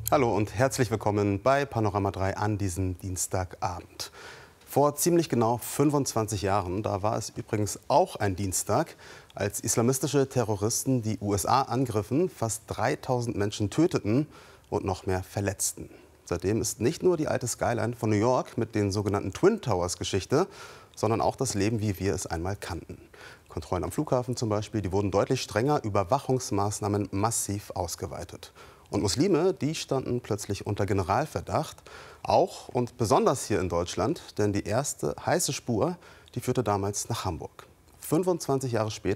Hallo und herzlich willkommen bei Panorama 3 an diesem Dienstagabend. Vor ziemlich genau 25 Jahren, da war es übrigens auch ein Dienstag, als islamistische Terroristen die USA angriffen, fast 3000 Menschen töteten und noch mehr verletzten. Seitdem ist nicht nur die alte Skyline von New York mit den sogenannten Twin Towers Geschichte, sondern auch das Leben, wie wir es einmal kannten. Kontrollen am Flughafen zum Beispiel, die wurden deutlich strenger, Überwachungsmaßnahmen massiv ausgeweitet. Und Muslime, die standen plötzlich unter Generalverdacht, auch und besonders hier in Deutschland, denn die erste heiße Spur, die führte damals nach Hamburg. 25 Jahre später